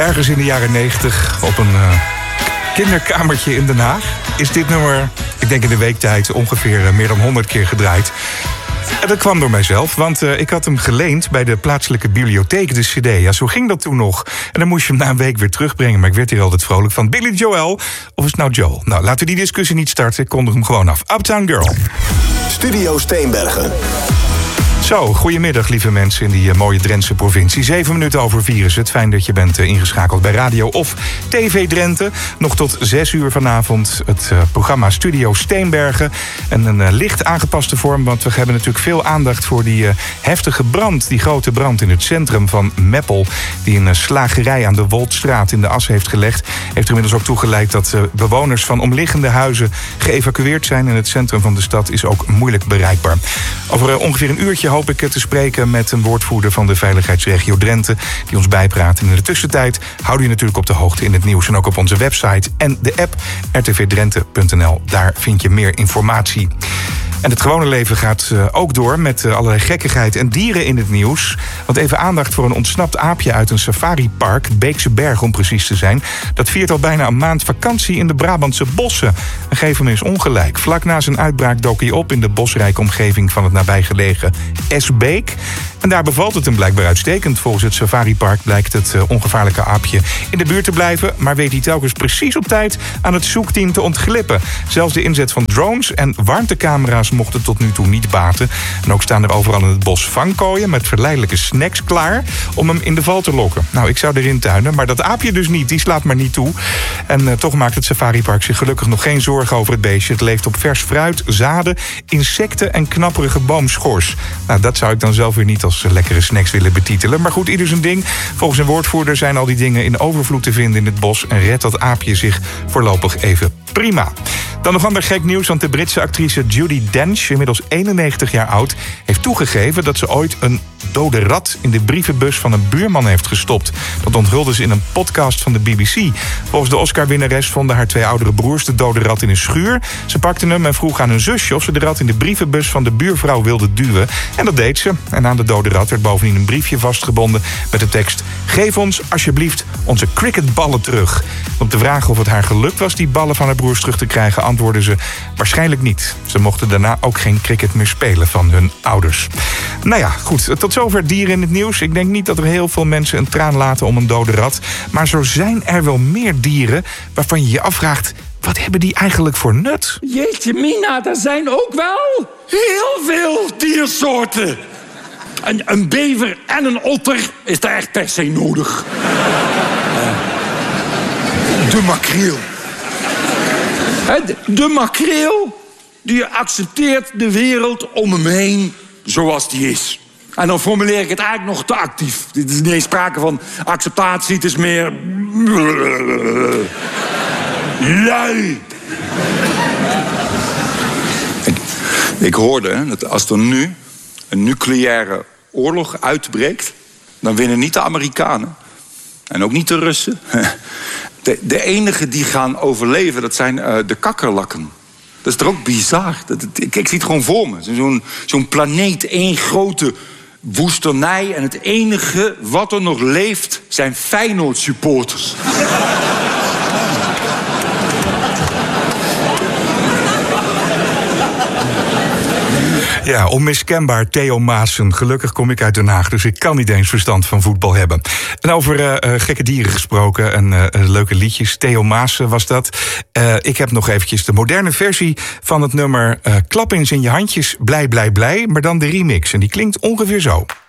Ergens in de jaren 90 op een kinderkamertje in Den Haag is dit nummer, ik denk in de weektijd, ongeveer meer dan 100 keer gedraaid. En dat kwam door mijzelf, want ik had hem geleend bij de plaatselijke bibliotheek, de cd. Ja, zo ging dat toen nog. En dan moest je hem na een week weer terugbrengen. Maar ik werd hier altijd vrolijk van Billy Joel, of is het nou Joel? Nou, laten we die discussie niet starten. Ik kondig hem gewoon af. Uptown Girl. Studio Steenbergen. Zo, goedemiddag lieve mensen in die mooie Drentse provincie. 7 minuten over 4 is het. Fijn dat je bent ingeschakeld bij Radio of TV Drenthe. Nog tot 6 uur vanavond het programma Studio Steenbergen. En een licht aangepaste vorm, want we hebben natuurlijk veel aandacht voor die heftige brand. Die grote brand in het centrum van Meppel, die een slagerij aan de Woldstraat in de as heeft gelegd. Heeft er inmiddels ook toegeleid dat bewoners van omliggende huizen geëvacueerd zijn. En het centrum van de stad is ook moeilijk bereikbaar. Over ongeveer een uurtje hoop ik te spreken met een woordvoerder van de veiligheidsregio Drenthe, die ons bijpraat. En in de tussentijd houden je natuurlijk op de hoogte in het nieuws en ook op onze website en de app rtvdrenthe.nl. Daar vind je meer informatie. En het gewone leven gaat ook door met allerlei gekkigheid en dieren in het nieuws. Want even aandacht voor een ontsnapt aapje uit een safaripark, Beekse Berg om precies te zijn. Dat viert al bijna een maand vakantie in de Brabantse bossen. En geef hem eens ongelijk. Vlak na zijn uitbraak dook hij op in de bosrijke omgeving van het nabijgelegen Esbeek. En daar bevalt het hem blijkbaar uitstekend. Volgens het safaripark blijkt het ongevaarlijke aapje in de buurt te blijven, maar weet hij telkens precies op tijd aan het zoekteam te ontglippen. Zelfs de inzet van drones en warmtecamera's mochten tot nu toe niet baten. En ook staan er overal in het bos vangkooien met verleidelijke snacks klaar om hem in de val te lokken. Nou, ik zou erin tuinen, maar dat aapje dus niet. Die slaat maar niet toe. En toch maakt het safaripark zich gelukkig nog geen zorgen over het beestje. Het leeft op vers fruit, zaden, insecten en knapperige boomschors. Nou, dat zou ik dan zelf weer niet als lekkere snacks willen betitelen. Maar goed, ieder zijn ding. Volgens een woordvoerder zijn al die dingen in overvloed te vinden in het bos en redt dat aapje zich voorlopig even prima. Dan nog ander gek nieuws, want de Britse actrice Judi Dench, inmiddels 91 jaar oud, heeft toegegeven dat ze ooit een dode rat in de brievenbus van een buurman heeft gestopt. Dat onthulde ze in een podcast van de BBC. Volgens de Oscar-winnares vonden haar 2 oudere broers de dode rat in een schuur. Ze pakten hem en vroeg aan hun zusje of ze de rat in de brievenbus van de buurvrouw wilde duwen. En dat deed ze. En aan de dode rat werd bovendien een briefje vastgebonden met de tekst: geef ons alsjeblieft onze cricketballen terug. Op de vraag of het haar gelukt was die ballen van haar broers terug te krijgen, antwoordde ze waarschijnlijk niet. Ze mochten daarna ook geen cricket meer spelen van hun ouders. Nou ja, goed. Tot zover dieren in het nieuws. Ik denk niet dat er heel veel mensen een traan laten om een dode rat. Maar zo zijn er wel meer dieren waarvan je je afvraagt: wat hebben die eigenlijk voor nut? Jeetje mina, er zijn ook wel heel veel diersoorten. Een bever en een otter is daar echt per se nodig. De makreel. De makreel, die accepteert de wereld om hem heen zoals die is. En dan formuleer ik het eigenlijk nog te actief. Dit is niet eens sprake van acceptatie, het is meer lui. Ik hoorde dat als er nu een nucleaire oorlog uitbreekt, dan winnen niet de Amerikanen. En ook niet de Russen. De enigen die gaan overleven, dat zijn de kakkerlakken. Dat is toch ook bizar? Ik zie het gewoon voor me. Zo'n planeet, één grote woestenij. En het enige wat er nog leeft zijn Feyenoord-supporters. Ja, onmiskenbaar Theo Maassen. Gelukkig kom ik uit Den Haag, dus ik kan niet eens verstand van voetbal hebben. En over gekke dieren gesproken en leuke liedjes. Theo Maassen was dat. Ik heb nog eventjes de moderne versie van het nummer Klap eens in je handjes, blij, blij, blij. Maar dan de remix. En die klinkt ongeveer zo.